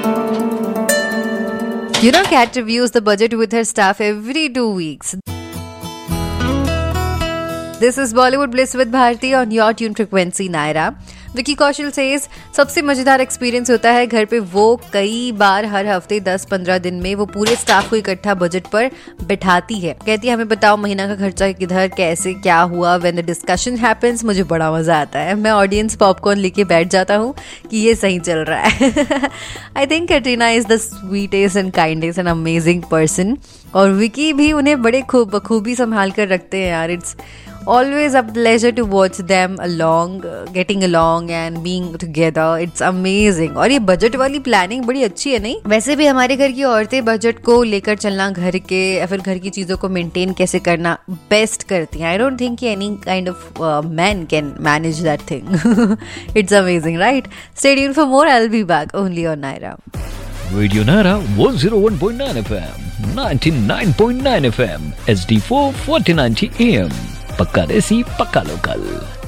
You know, Kat reviews the budget with her staff every 2 weeks. This is Bollywood Bliss with Bharti on your tune frequency Naira. Vicky Kaushal says सबसे मजेदार experience होता है घर पे वो कई बार हर हफ्ते 10-15 दिन में वो पूरे स्टाफ को इकट्ठा बजट पर बिठाती है. कहती है हमें बताओ महीना का खर्चा किधर कैसे क्या हुआ. व्हेन द डिस्कशन हैपेंस मुझे बड़ा मजा आता है. मैं ऑडियंस पॉपकॉर्न लेके बैठ जाता हूँ कि ये सही चल रहा है. I think Katrina is the sweetest and kindest and amazing person. और विकी भी उन्हें बड़े बखूबी संभाल कर रखते हैं यार. It's always a pleasure to watch them getting along and being together. It's amazing. और ये बजट वाली प्लानिंग बड़ी अच्छी है नहीं. वैसे भी हमारे घर की औरतें बजट को लेकर चलना घर के या फिर घर की चीजों को मेंटेन कैसे करना बेस्ट करती हैं. I don't think any kind of man can manage that thing. It's amazing, right? Stay tuned for more. I'll be back only on Naira. Radio Naira 101.9 FM, 99.9 FM, HD4 1490 AM. पक्का देसी पक्का local.